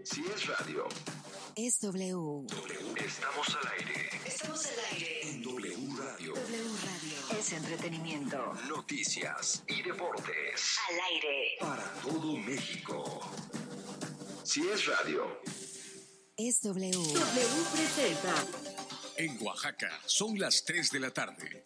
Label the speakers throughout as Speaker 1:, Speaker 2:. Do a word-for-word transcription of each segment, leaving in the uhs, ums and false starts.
Speaker 1: Si es radio,
Speaker 2: es W.
Speaker 1: W. Estamos al aire.
Speaker 2: Estamos al aire.
Speaker 1: En W Radio.
Speaker 2: W Radio. Es entretenimiento.
Speaker 1: Noticias y deportes.
Speaker 2: Al aire.
Speaker 1: Para todo México. Si es radio,
Speaker 2: es W.
Speaker 3: W presenta.
Speaker 4: En Oaxaca son las tres de la tarde.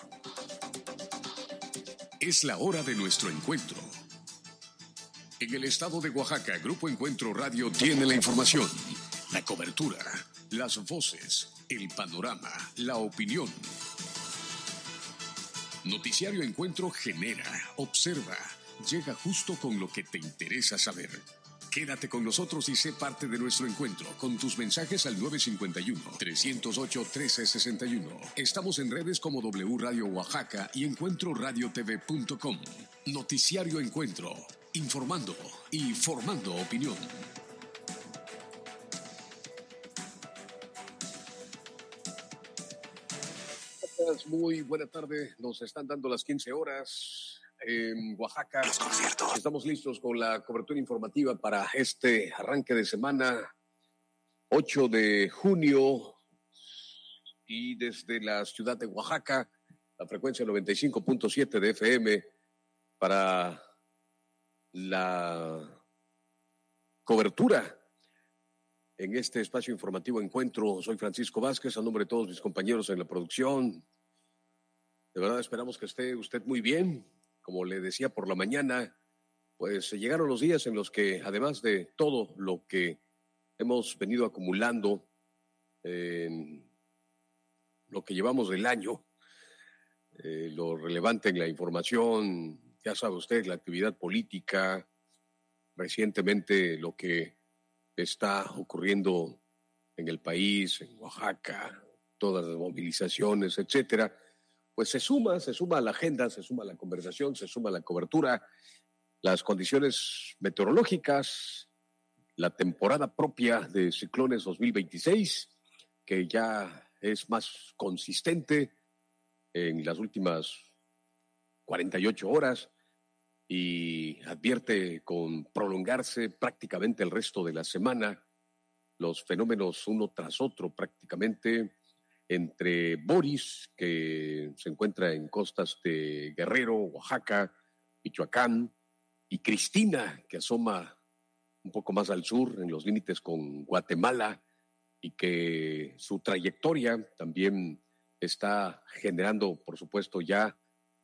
Speaker 4: Es la hora de nuestro encuentro. En el estado de Oaxaca, Grupo Encuentro Radio tiene la información, la cobertura, las voces, el panorama, la opinión. Noticiario Encuentro genera, observa, llega justo con lo que te interesa saber. Quédate con nosotros y sé parte de nuestro encuentro con tus mensajes al nueve cinco uno, tres cero ocho, uno tres seis uno. Estamos en redes como W Radio Oaxaca y encuentro radio t v punto com. Noticiario Encuentro, informando y formando opinión. Muy buena tarde, nos están dando las quince horas. En Oaxaca estamos listos con la cobertura informativa para este arranque de semana, ocho de junio, y desde la ciudad de Oaxaca, la frecuencia noventa y cinco punto siete de F M para la cobertura en este espacio informativo Encuentro. Soy Francisco Vázquez, a nombre de todos mis compañeros en la producción. De verdad esperamos que esté usted muy bien. Como le decía por la mañana, pues llegaron los días en los que, además de todo lo que hemos venido acumulando en lo que llevamos del año, eh, lo relevante en la información, ya sabe usted, la actividad política, recientemente lo que está ocurriendo en el país, en Oaxaca, todas las movilizaciones, etcétera, pues se suma, se suma a la agenda, se suma a la conversación, se suma a la cobertura, las condiciones meteorológicas, la temporada propia de ciclones dos mil veintiséis, que ya es más consistente en las últimas cuarenta y ocho horas y advierte con prolongarse prácticamente el resto de la semana los fenómenos uno tras otro prácticamente, entre Boris, que se encuentra en costas de Guerrero, Oaxaca, Michoacán, y Cristina, que asoma un poco más al sur, en los límites con Guatemala, y que su trayectoria también está generando, por supuesto, ya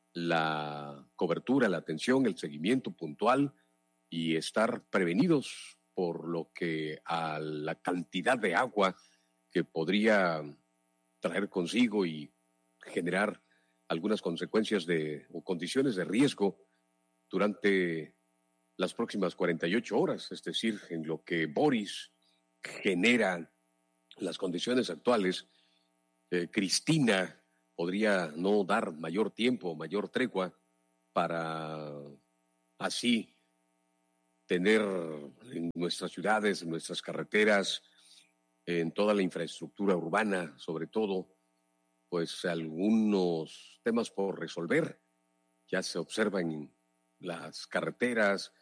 Speaker 4: la cobertura, la atención, el seguimiento puntual y estar prevenidos por lo que a la cantidad de agua que podría traer consigo y generar algunas consecuencias de o condiciones de riesgo durante las próximas cuarenta y ocho horas, es decir, en lo que Boris genera las condiciones actuales, eh, Cristina podría no dar mayor tiempo, mayor tregua para así tener en nuestras ciudades, en nuestras carreteras, en toda la infraestructura urbana, sobre todo, pues algunos temas por resolver. Ya se observan en las carreteras,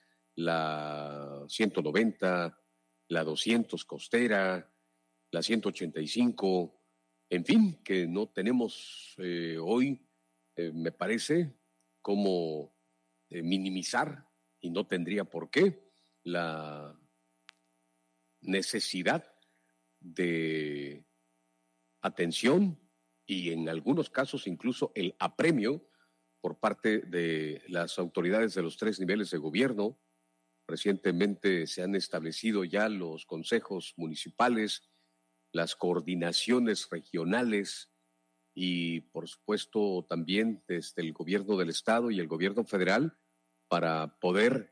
Speaker 4: la ciento noventa, la doscientos costera, la ciento ochenta y cinco, en fin, que no tenemos eh, hoy, eh, me parece, cómo eh, minimizar, y no tendría por qué, la necesidad de atención y en algunos casos incluso el apremio por parte de las autoridades de los tres niveles de gobierno. Recientemente se han establecido ya los consejos municipales, las coordinaciones regionales y por supuesto también desde el gobierno del estado y el gobierno federal para poder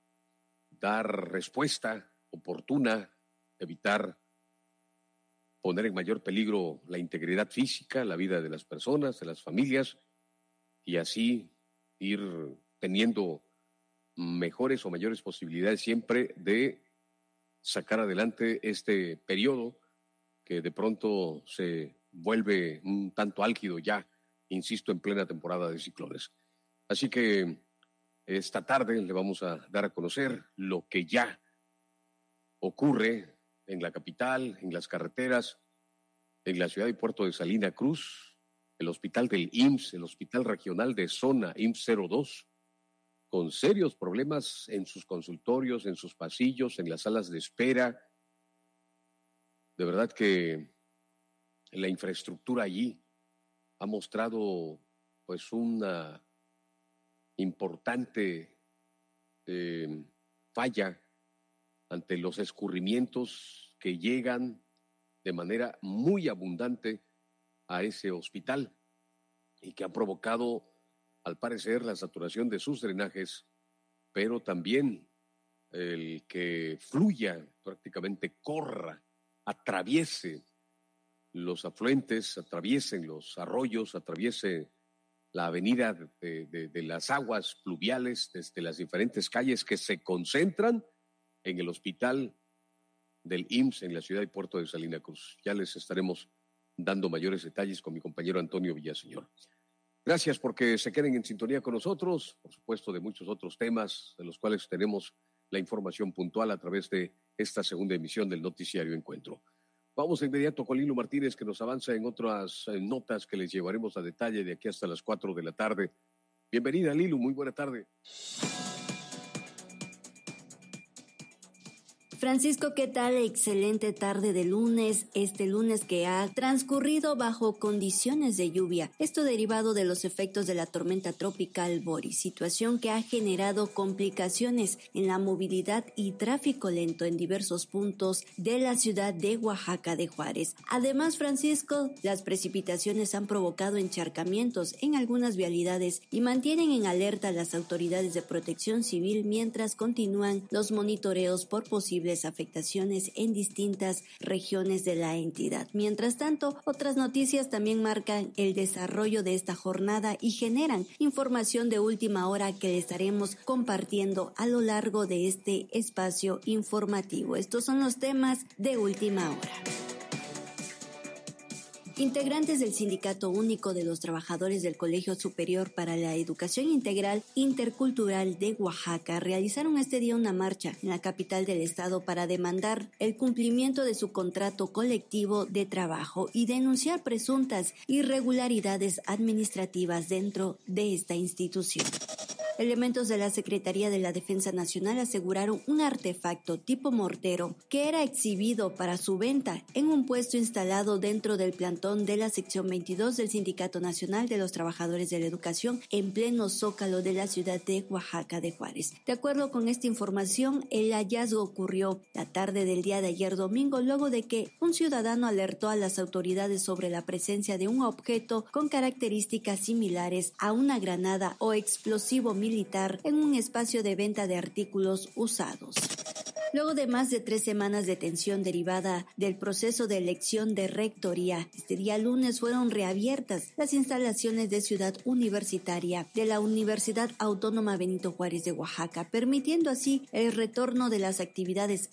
Speaker 4: dar respuesta oportuna, evitar poner en mayor peligro la integridad física, la vida de las personas, de las familias, y así ir teniendo mejores o mayores posibilidades siempre de sacar adelante este periodo que de pronto se vuelve un tanto álgido ya, insisto, en plena temporada de ciclones. Así que esta tarde le vamos a dar a conocer lo que ya ocurre en la capital, en las carreteras, en la ciudad y puerto de Salina Cruz, el hospital del I M S S, el hospital regional de zona I M S S cero dos, con serios problemas en sus consultorios, en sus pasillos, en las salas de espera. De verdad que la infraestructura allí ha mostrado pues una importante eh, falla ante los escurrimientos que llegan de manera muy abundante a ese hospital y que han provocado, al parecer, la saturación de sus drenajes, pero también el que fluya, prácticamente corra, atraviese los afluentes, atraviesen los arroyos, atraviese la avenida de, de, de las aguas pluviales desde las diferentes calles que se concentran en el hospital del I M S S en la ciudad y puerto de Salina Cruz. Ya les estaremos dando mayores detalles con mi compañero Antonio Villaseñor. Gracias porque se queden en sintonía con nosotros, por supuesto de muchos otros temas de los cuales tenemos la información puntual a través de esta segunda emisión del Noticiario Encuentro. Vamos de inmediato con Lilo Martínez, que nos avanza en otras eh, notas que les llevaremos a detalle de aquí hasta las cuatro de la tarde. Bienvenida, Lilo, muy buena tarde.
Speaker 3: Francisco, ¿qué tal? Excelente tarde de lunes, este lunes que ha transcurrido bajo condiciones de lluvia, esto derivado de los efectos de la tormenta tropical Boris, situación que ha generado complicaciones en la movilidad y tráfico lento en diversos puntos de la ciudad de Oaxaca de Juárez. Además, Francisco, las precipitaciones han provocado encharcamientos en algunas vialidades y mantienen en alerta a las autoridades de protección civil mientras continúan los monitoreos por posibles afectaciones en distintas regiones de la entidad. Mientras tanto, otras noticias también marcan el desarrollo de esta jornada y generan información de última hora que le estaremos compartiendo a lo largo de este espacio informativo. Estos son los temas de última hora. Integrantes del Sindicato Único de los Trabajadores del Colegio Superior para la Educación Integral Intercultural de Oaxaca realizaron este día una marcha en la capital del estado para demandar el cumplimiento de su contrato colectivo de trabajo y denunciar presuntas irregularidades administrativas dentro de esta institución. Elementos de la Secretaría de la Defensa Nacional aseguraron un artefacto tipo mortero que era exhibido para su venta en un puesto instalado dentro del plantón de la sección veintidós del Sindicato Nacional de los Trabajadores de la Educación en pleno zócalo de la ciudad de Oaxaca de Juárez. De acuerdo con esta información, el hallazgo ocurrió la tarde del día de ayer domingo luego de que un ciudadano alertó a las autoridades sobre la presencia de un objeto con características similares a una granada o explosivo militar militar en un espacio de venta de artículos usados. Luego de más de tres semanas de tensión derivada del proceso de elección de rectoría, este día lunes fueron reabiertas las instalaciones de Ciudad Universitaria de la Universidad Autónoma Benito Juárez de Oaxaca, permitiendo así el retorno de las actividades